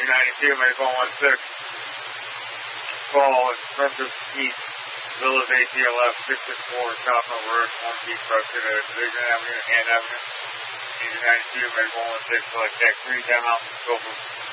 92, Medical 16. Call expensive east, Villa ATL left, 664, South Road, 1 East Preston, Division Avenue, and Avenue. 92, Medical 16, select deck 3, down out, go for